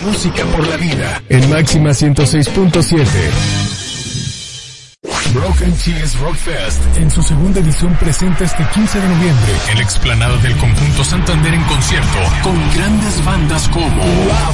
música por la vida. En Máxima 106.7. Broken Cheese Rock Fest en su segunda edición presenta este 15 de noviembre en la explanada del Conjunto Santander en concierto con grandes bandas como